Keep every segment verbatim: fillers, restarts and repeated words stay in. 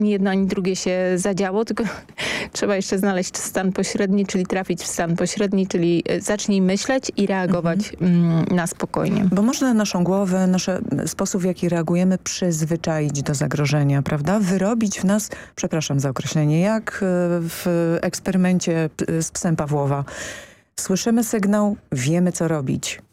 Ani jedno, ani drugie się zadziało, tylko trzeba jeszcze znaleźć stan pośredni, czyli trafić w stan pośredni, czyli zacznij myśleć i reagować mhm. na spokojnie. Bo można naszą głowę, nasz sposób, w jaki reagujemy, przyzwyczaić do zagrożenia, prawda? Wyrobić w nas, przepraszam za określenie, jak w eksperymencie z psem Pawłowa. Słyszymy sygnał, wiemy co robić.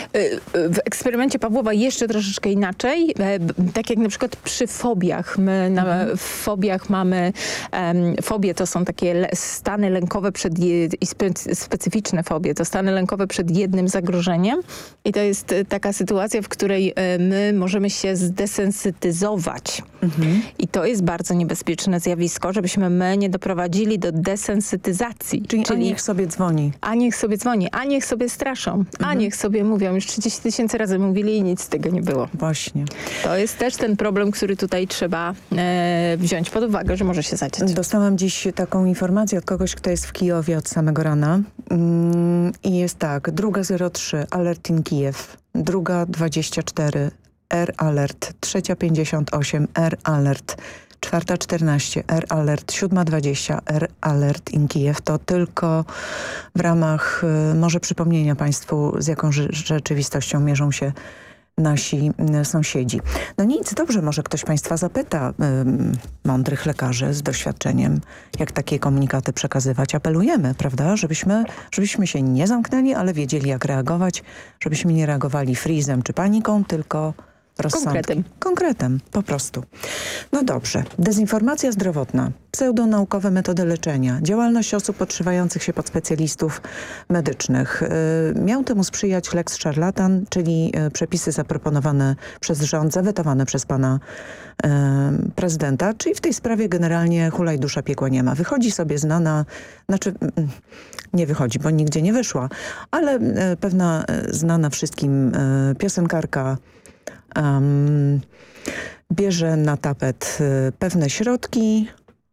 W eksperymencie Pawłowa jeszcze troszeczkę inaczej. Tak jak na przykład przy fobiach. My na, w fobiach mamy... Um, fobie to są takie le, stany lękowe przed je, i spe, specyficzne fobie. To stany lękowe przed jednym zagrożeniem. I to jest taka sytuacja, w której my możemy się zdesensytyzować. Mhm. I to jest bardzo niebezpieczne zjawisko, żebyśmy my nie doprowadzili do desensytyzacji. Czyli, Czyli a niech sobie dzwoni. A niech sobie dzwoni. A niech sobie straszą. Mhm. A niech sobie mówią. Już trzydzieści tysięcy razy mówili i nic z tego nie było. Właśnie. To jest też ten problem, który tutaj trzeba e, wziąć pod uwagę, że może się zadziać. Dostałam dziś taką informację od kogoś, kto jest w Kijowie od samego rana. Mm, I jest tak. Druga zero trzy, alert in Kijew. Druga dwadzieścia cztery, air alert. Trzecia pięćdziesiąt osiem, air alert. Czwarta czternaście, air alert, siódma dwadzieścia, air alert in Kijew. To tylko w ramach y, może przypomnienia Państwu, z jaką rze rzeczywistością mierzą się nasi y, sąsiedzi. No nic, dobrze, może ktoś Państwa zapyta, y, mądrych lekarzy z doświadczeniem, jak takie komunikaty przekazywać. Apelujemy, prawda, żebyśmy, żebyśmy się nie zamknęli, ale wiedzieli jak reagować, żebyśmy nie reagowali freezem czy paniką, tylko rozsądkiem. Konkretem. Konkretem, po prostu. No dobrze. Dezinformacja zdrowotna, pseudonaukowe metody leczenia, działalność osób podszywających się pod specjalistów medycznych. Yy, miał temu sprzyjać lex szarlatan, czyli yy, przepisy zaproponowane przez rząd, zawetowane przez pana yy, prezydenta, czyli w tej sprawie generalnie hulaj dusza piekła nie ma. Wychodzi sobie znana, znaczy yy, nie wychodzi, bo nigdzie nie wyszła, ale yy, pewna yy, znana wszystkim yy, piosenkarka Um, bierze na tapet y, pewne środki,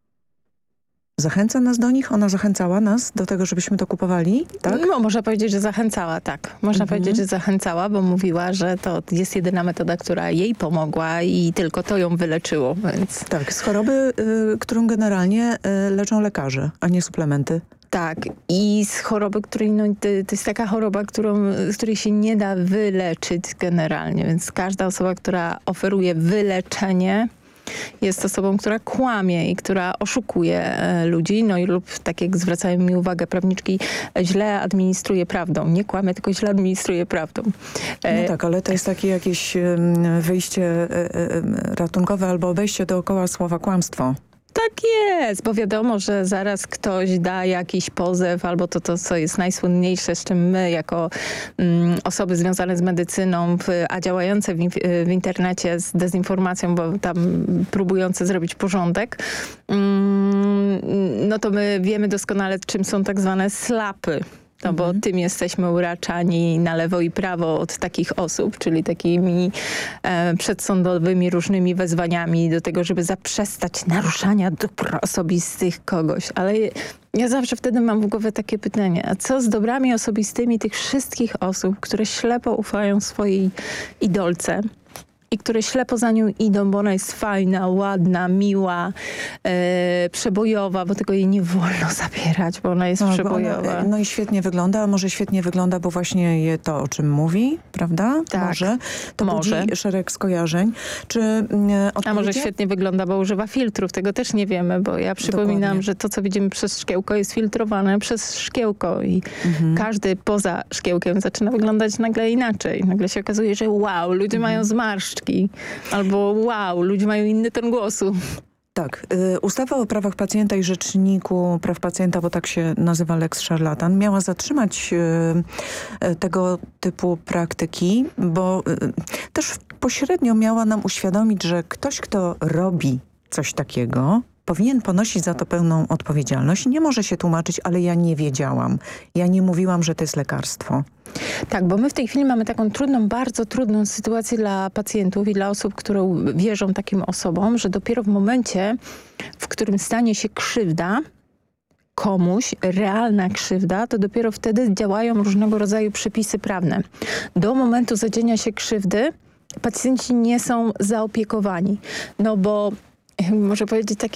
zachęca nas do nich, ona zachęcała nas do tego, żebyśmy to kupowali, tak? No, można powiedzieć, że zachęcała, tak. Można mhm. powiedzieć, że zachęcała, bo mówiła, że to jest jedyna metoda, która jej pomogła i tylko to ją wyleczyło, więc... Tak, z choroby, y, którą generalnie y, leczą lekarze, a nie suplementy. Tak, i z choroby, której, no, to, to jest taka choroba, którą, z której się nie da wyleczyć generalnie, więc każda osoba, która oferuje wyleczenie, jest osobą, która kłamie i która oszukuje e, ludzi, no i lub, tak jak zwracają mi uwagę prawniczki, źle administruje prawdą. Nie kłamie, tylko źle administruje prawdą. E... No tak, ale to jest takie jakieś wyjście e, e, ratunkowe albo obejście dookoła słowa kłamstwo. Tak jest, bo wiadomo, że zaraz ktoś da jakiś pozew albo to, to co jest najsłynniejsze, z czym my jako mm, osoby związane z medycyną, w, a działające w, w internecie z dezinformacją, bo tam próbujące zrobić porządek, mm, no to my wiemy doskonale, czym są tak zwane slapy. No bo mhm. tym jesteśmy uraczani na lewo i prawo od takich osób, czyli takimi e, przedsądowymi różnymi wezwaniami do tego, żeby zaprzestać naruszania dóbr osobistych kogoś. Ale ja zawsze wtedy mam w głowie takie pytanie, a co z dobrami osobistymi tych wszystkich osób, które ślepo ufają swojej idolce? I które ślepo za nią idą, bo ona jest fajna, ładna, miła, e, przebojowa, bo tego jej nie wolno zabierać, bo ona jest no, przebojowa. Ona, no i świetnie wygląda, a może świetnie wygląda, bo właśnie je to, o czym mówi, prawda? Tak, może. To może. budzi szereg skojarzeń. Czy, e, a może świetnie wygląda, bo używa filtrów, tego też nie wiemy, bo ja przypominam, Dokładnie. że to, co widzimy przez szkiełko, jest filtrowane przez szkiełko i mhm. każdy poza szkiełkiem zaczyna wyglądać nagle inaczej. Nagle się okazuje, że wow, ludzie mhm. mają zmarszczki. Albo wow, ludzie mają inny ton głosu. Tak. Y, ustawa o prawach pacjenta i Rzeczniku Praw Pacjenta, bo tak się nazywa lex szarlatan, miała zatrzymać y, y, tego typu praktyki, bo y, też pośrednio miała nam uświadomić, że ktoś, kto robi coś takiego, powinien ponosić za to pełną odpowiedzialność. Nie może się tłumaczyć, ale ja nie wiedziałam. Ja nie mówiłam, że to jest lekarstwo. Tak, bo my w tej chwili mamy taką trudną, bardzo trudną sytuację dla pacjentów i dla osób, które wierzą takim osobom, że dopiero w momencie, w którym stanie się krzywda komuś, realna krzywda, to dopiero wtedy działają różnego rodzaju przepisy prawne. Do momentu zadzienia się krzywdy pacjenci nie są zaopiekowani, no bo może powiedzieć takie